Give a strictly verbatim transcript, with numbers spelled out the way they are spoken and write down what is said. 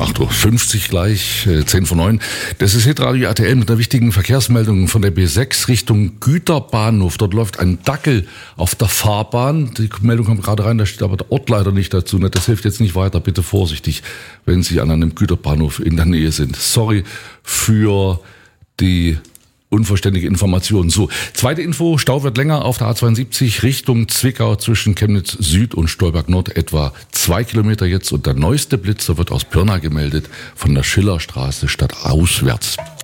acht Uhr fünfzig gleich, äh, zehn vor neun. Das ist Hitradio R T L mit einer wichtigen Verkehrsmeldung von der B sechs Richtung Güterbahnhof. Dort läuft ein Dackel auf der Fahrbahn. Die Meldung kommt gerade rein, da steht aber der Ort leider nicht dazu. Das hilft jetzt nicht weiter. Bitte vorsichtig, wenn Sie an einem Güterbahnhof in der Nähe sind. Sorry für die unvollständige Information. So, zweite Info, Stau wird länger auf der A zweiundsiebzig Richtung Zwickau zwischen Chemnitz Süd und Stolberg Nord, etwa zwei Kilometer jetzt. Und der neueste Blitzer wird aus Pirna gemeldet, von der Schillerstraße stadtauswärts.